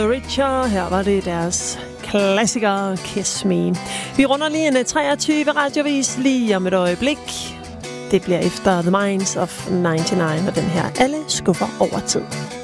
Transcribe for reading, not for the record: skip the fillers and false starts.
Richard, her var det deres klassiker Kiss Me. Vi runder lige en 23 radiovis lige om et øjeblik. Det bliver efter The Minds of 99 og den her Alle skuffer over tid.